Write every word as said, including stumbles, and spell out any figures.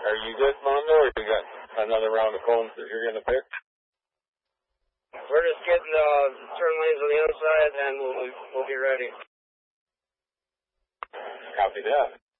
Are you good, Mondo, or you got another round of cones that you're going to pick? We're just getting uh, turn lanes on the other side, and we'll, we'll be ready. Copy that.